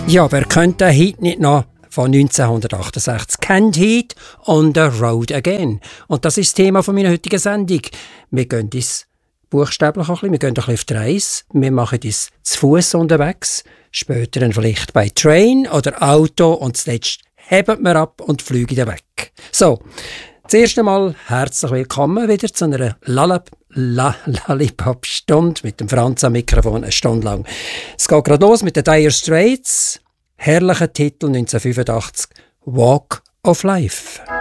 Ja, wer kennt den Hit nicht noch von 1968? Can't Heat on the Road Again. Und das ist das Thema von meiner heutigen Sendung. Wir gehen ins buchstäblich ein bisschen, wir gehen ein bisschen auf die Reise, wir machen es zu Fuß unterwegs, später dann vielleicht bei Train oder Auto und zuletzt heben wir ab und fliegen weg. So, zuerst einmal herzlich willkommen wieder zu einer Lollipop-Stunde mit dem Franz am Mikrofon, eine Stunde lang. Es geht gerade los mit den Dire Straits, herrlicher Titel 1985, Walk of Life.